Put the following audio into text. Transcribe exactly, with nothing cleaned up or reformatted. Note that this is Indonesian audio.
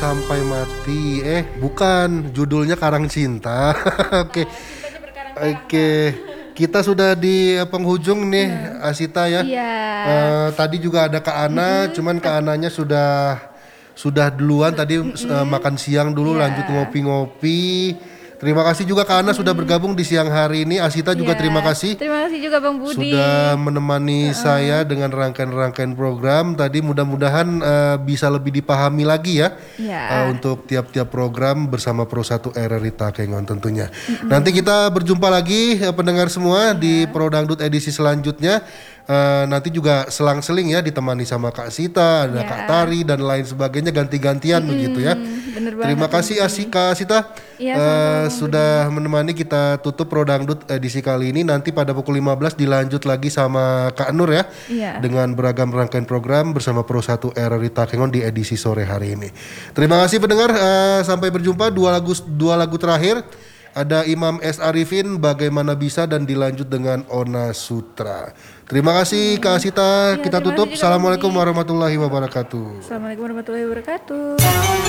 sampai mati. Eh, bukan, judulnya Karang Cinta. Oke. Oke. Kita sudah di penghujung nih, Asita ya. Iya. Eh, tadi juga ada Kak Ana, cuman Kak Ananya sudah sudah duluan tadi eh, makan siang dulu, Iya. lanjut ngopi-ngopi. Terima kasih juga Kak Ana sudah bergabung di siang hari ini. Asita juga Iya. terima kasih. Terima kasih juga Bang Budi. Sudah menemani saya dengan rangkaian-rangkaian program. Tadi mudah-mudahan eh, bisa lebih dipahami lagi ya. Iya. eh, untuk tiap-tiap program bersama Pro satu R R I Takengon tentunya. Nanti kita berjumpa lagi eh, pendengar semua di Pro Dangdut edisi selanjutnya. Eh, nanti juga selang-seling ya ditemani sama Kak Sita, ada Ya. Kak Tari dan lain sebagainya ganti-gantian begitu ya. Bener banget. Terima kasih Asika Sita. Iya, Eh, sama-sama, Bang sudah menemani kita tutup Pro Dangdut edisi kali ini. Nanti pada pukul lima belas dilanjut lagi sama Kak Nur ya. Iya. Dengan beragam rangkaian program bersama Pro satu R R I Takengon di edisi sore hari ini. Terima kasih pendengar, eh, sampai berjumpa. Dua lagu dua lagu terakhir. Ada Imam S. Arifin, Bagaimana Bisa, dan dilanjut dengan Ona Sutra. Terima kasih Kak Asita. Iya, Kita terima tutup. kasih juga, Bang Assalamualaikum Budi. warahmatullahi wabarakatuh. Assalamualaikum warahmatullahi wabarakatuh.